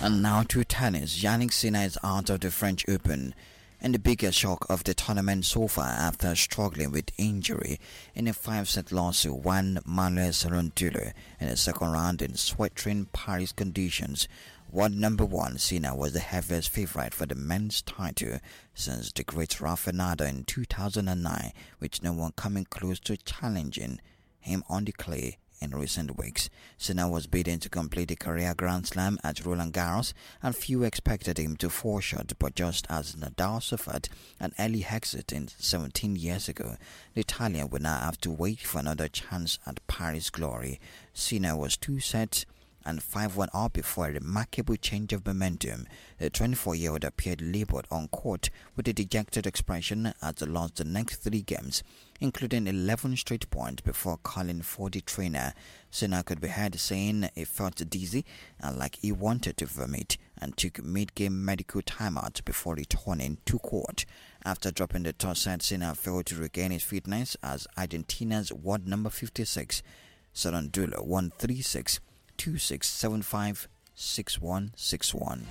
And now to tennis. Yannick Sinner is out of the French Open, and the biggest shock of the tournament so far after struggling with injury in a 5-set loss to Juan Manuel Serrondolo in the second round in sweltering Paris conditions. World number one, Sinner was the heaviest favorite for the men's title since the great Rafa Nadal in 2009, with no one coming close to challenging him on the clay. In recent weeks, Sinner was bidden to complete the career Grand Slam at Roland Garros, and few expected him to fall short. But just as Nadal suffered an early exit in 17 years ago, the Italian would now have to wait for another chance at Paris glory. Sinner was 2 sets and 5-1 up before a remarkable change of momentum. The 24-year-old appeared laboured on court with a dejected expression as he lost the next 3 games, including 11 straight points before calling for the trainer. Sinner could be heard saying he felt dizzy and like he wanted to vomit, and took mid-game medical timeout before returning to court. After dropping the third set, Sinner failed to regain his fitness as Argentina's world number 56, Serrondolo, won 3-6. 2675 6161.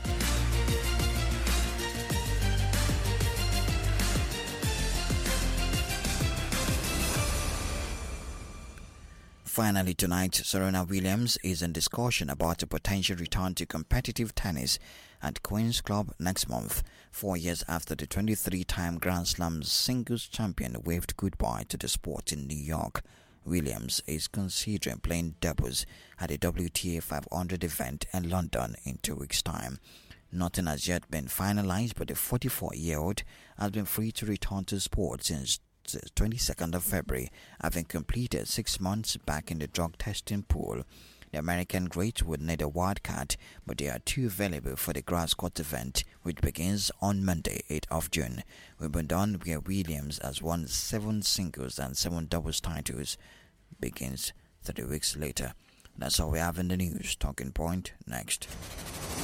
Finally tonight, Serena Williams is in discussion about a potential return to competitive tennis at Queen's Club next month, 4 years after the 23-time Grand Slam singles champion waved goodbye to the sport in New York. Williams is considering playing doubles at the WTA 500 event in London in 2 weeks' time. Nothing has yet been finalized, but the 44-year-old has been free to return to sport since the 22nd of February, having completed 6 months back in the drug testing pool. The American great would need a wild card, but there are 2 available for the grass court event, which begins on Monday, 8th of June. Wimbledon, where Williams has won 7 singles and 7 doubles titles, begins 3 weeks later. That's all we have in the news. Talking Point next.